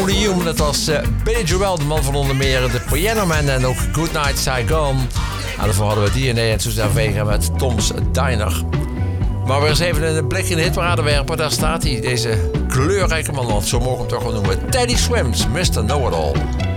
Human, dat was Billy Joel, de man van onder meer de Piano Man en ook Goodnight Saigon. En daarvoor hadden we DNA en Suzanne Vega met Tom's Diner. Maar we eens even een blik in de hitparade werpen. Daar staat hij, deze kleurrijke man, want zo mogen we hem toch wel noemen. Teddy Swims, Mr. Know-It-All.